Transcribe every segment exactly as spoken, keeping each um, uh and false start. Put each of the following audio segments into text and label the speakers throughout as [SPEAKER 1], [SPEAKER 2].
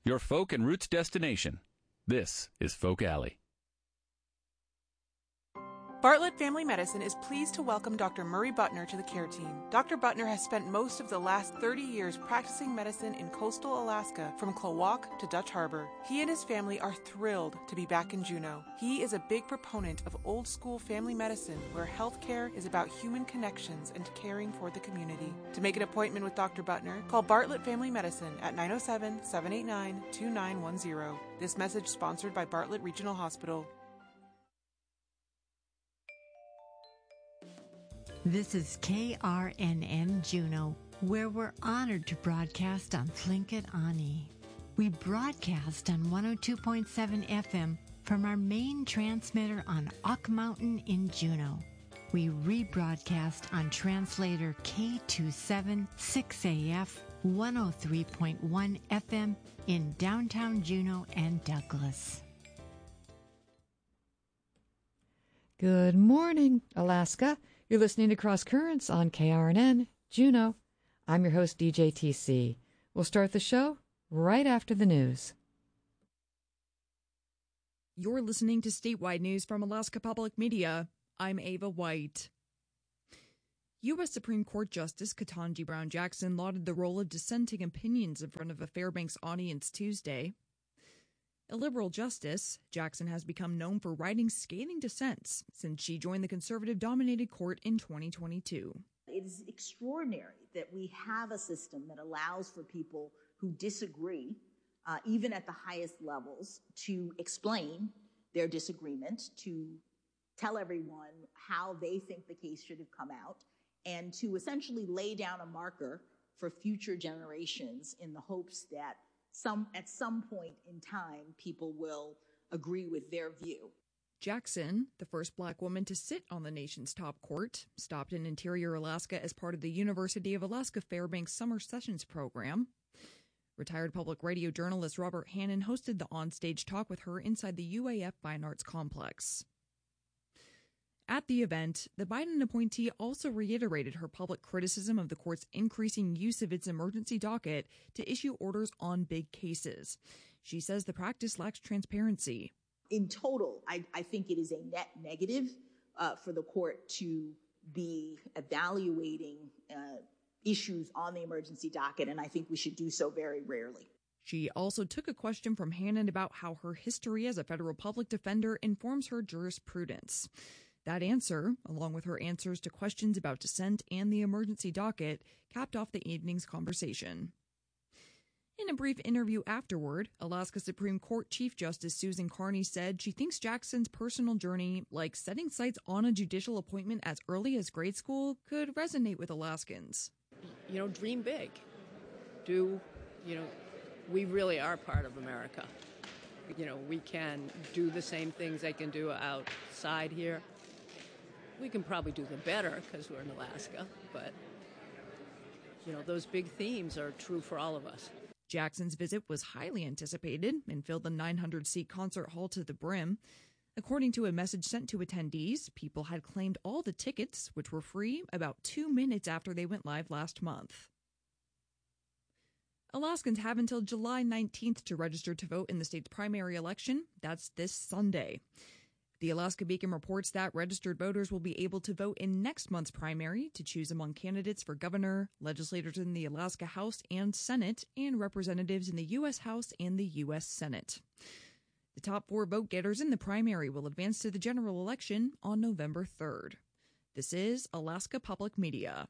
[SPEAKER 1] your folk and roots destination. This is Folk Alley.
[SPEAKER 2] Bartlett Family Medicine is pleased to welcome Doctor Murray Butner to the care team. Doctor Butner has spent most of the last thirty years practicing medicine in coastal Alaska, from Klawock to Dutch Harbor. He and his family are thrilled to be back in Juneau. He is a big proponent of old-school family medicine, where healthcare is about human connections and caring for the community. To make an appointment with Doctor Butner, call Bartlett Family Medicine at nine oh seven, seven eight nine, two nine one zero. This message sponsored by Bartlett Regional Hospital.
[SPEAKER 3] This is K R N N Juneau, where we're honored to broadcast on Tlingit Ani. We broadcast on one oh two point seven F M from our main transmitter on Ock Mountain in Juneau. We rebroadcast on translator K two seven six A F one oh three point one F M in downtown Juneau and Douglas.
[SPEAKER 4] Good morning, Alaska. You're listening to Cross Currents on K R N N, Juneau. I'm your host, D J T C. We'll start the show right after the news.
[SPEAKER 5] You're listening to statewide news from Alaska Public Media. I'm Ava White. U S Supreme Court Justice Ketanji Brown Jackson lauded the role of dissenting opinions in front of a Fairbanks audience Tuesday. A liberal justice, Jackson has become known for writing scathing dissents since she joined the conservative-dominated court in twenty twenty-two.
[SPEAKER 6] It is extraordinary that we have a system that allows for people who disagree, uh, even at the highest levels, to explain their disagreement, to tell everyone how they think the case should have come out, and to essentially lay down a marker for future generations in the hopes that Some, at some point in time, people will agree with their view.
[SPEAKER 5] Jackson, the first black woman to sit on the nation's top court, stopped in Interior Alaska as part of the University of Alaska Fairbanks Summer Sessions program. Retired public radio journalist Robert Hannon hosted the onstage talk with her inside the U A F Fine Arts Complex. At the event, the Biden appointee also reiterated her public criticism of the court's increasing use of its emergency docket to issue orders on big cases. She says the practice lacks transparency.
[SPEAKER 6] In total, I, I think it is a net negative uh, for the court to be evaluating uh, issues on the emergency docket, and I think we should do so very rarely.
[SPEAKER 5] She also took a question from Hannon about how her history as a federal public defender informs her jurisprudence. That answer, along with her answers to questions about dissent and the emergency docket, capped off the evening's conversation. In a brief interview afterward, Alaska Supreme Court Chief Justice Susan Carney said she thinks Jackson's personal journey, like setting sights on a judicial appointment as early as grade school, could resonate with Alaskans.
[SPEAKER 7] You know, dream big. Do, you know, we really are part of America. You know, we can do the same things they can do outside here. We can probably do them better because we're in Alaska, but, you know, those big themes are true for all of us.
[SPEAKER 5] Jackson's visit was highly anticipated and filled the nine hundred seat concert hall to the brim. According to a message sent to attendees, people had claimed all the tickets, which were free, about two minutes after they went live last month. Alaskans have until July nineteenth to register to vote in the state's primary election. That's this Sunday. The Alaska Beacon reports that registered voters will be able to vote in next month's primary to choose among candidates for governor, legislators in the Alaska House and Senate, and representatives in the U S House and the U S Senate. The top four vote getters in the primary will advance to the general election on November third. This is Alaska Public Media.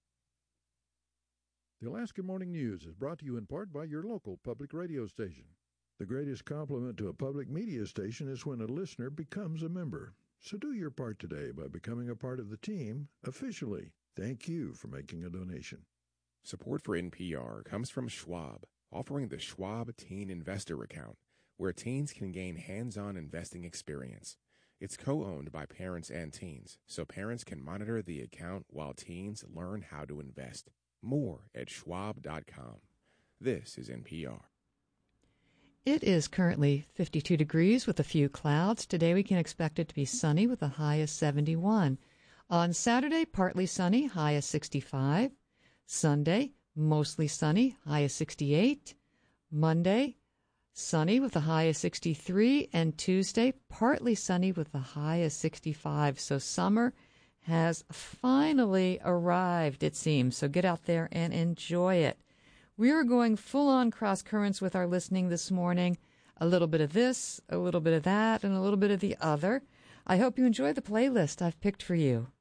[SPEAKER 8] The Alaska Morning News is brought to you in part by your local public radio station. The greatest compliment to a public media station is when a listener becomes a member. So do your part today by becoming a part of the team officially. Thank you for making a donation.
[SPEAKER 9] Support for N P R comes from Schwab, offering the Schwab Teen Investor Account, where teens can gain hands-on investing experience. It's co-owned by parents and teens, so parents can monitor the account while teens learn how to invest. More at schwab dot com. This is N P R.
[SPEAKER 4] It is currently fifty-two degrees with a few clouds. Today we can expect it to be sunny with a high of seventy-one. On Saturday, partly sunny, high of sixty-five. Sunday, mostly sunny, high of sixty-eight. Monday, sunny with a high of sixty-three, and Tuesday, partly sunny with a high of sixty-five. So summer has finally arrived, it seems. So get out there and enjoy it. We're going full-on cross-currents with our listening this morning. A little bit of this, a little bit of that, and a little bit of the other. I hope you enjoy the playlist I've picked for you.